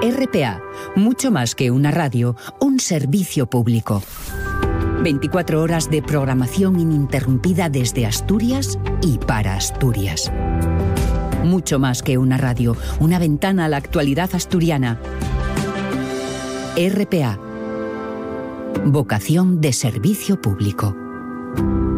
RPA, mucho más que una radio, un servicio público. 24 horas de programación ininterrumpida desde Asturias y para Asturias. Mucho más que una radio, una ventana a la actualidad asturiana. RPA. Vocación de servicio público.